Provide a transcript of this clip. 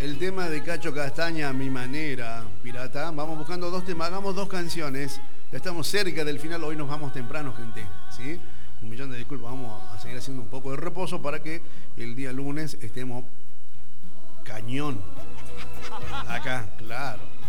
el tema de Cacho Castaña, a mi manera, pirata. Vamos buscando dos temas, hagamos dos canciones. Ya estamos cerca del final, hoy nos vamos temprano, gente. ¿Sí? Un millón de disculpas, vamos a seguir haciendo un poco de reposo para que el día lunes estemos cañón. Acá, claro.